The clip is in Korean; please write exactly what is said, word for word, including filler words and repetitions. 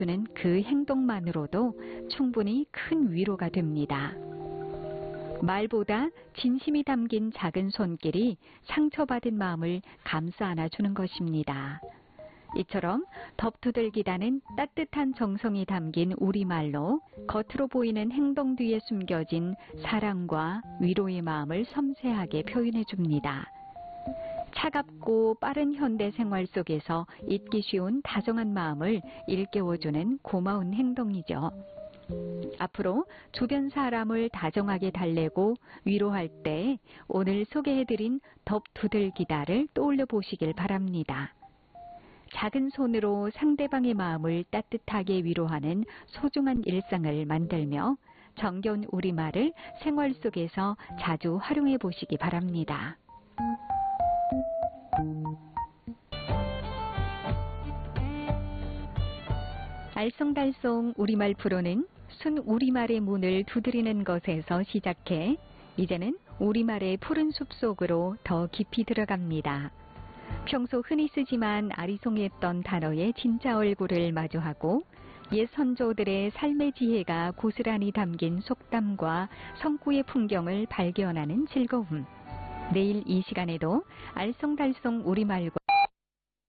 주는 그 행동만으로도 충분히 큰 위로가 됩니다. 말보다 진심이 담긴 작은 손길이 상처받은 마음을 감싸 안아주는 것입니다. 이처럼 덥두들기다는 따뜻한 정성이 담긴 우리말로 겉으로 보이는 행동 뒤에 숨겨진 사랑과 위로의 마음을 섬세하게 표현해 줍니다. 차갑고 빠른 현대 생활 속에서 잊기 쉬운 다정한 마음을 일깨워주는 고마운 행동이죠. 앞으로 주변 사람을 다정하게 달래고 위로할 때 오늘 소개해드린 덥두들기다를 떠올려 보시길 바랍니다. 작은 손으로 상대방의 마음을 따뜻하게 위로하는 소중한 일상을 만들며 정겨운 우리말을 생활 속에서 자주 활용해 보시기 바랍니다. 알쏭달쏭 우리말 프로는 순 우리말의 문을 두드리는 것에서 시작해 이제는 우리말의 푸른 숲속으로 더 깊이 들어갑니다. 평소 흔히 쓰지만 아리송했던 단어의 진짜 얼굴을 마주하고 옛 선조들의 삶의 지혜가 고스란히 담긴 속담과 성구의 풍경을 발견하는 즐거움. 내일 이 시간에도 알쏭달쏭 우리말과